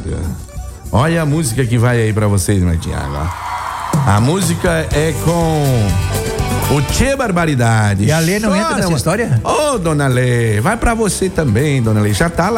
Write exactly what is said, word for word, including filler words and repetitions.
música. Olha a música que vai aí pra vocês, Martinhago. A música é com o Tchê Barbaridade. E a Lê não Chora, entra nessa mano. história? Ô, dona Lê, vai pra você também, dona Lê. Já tá lá.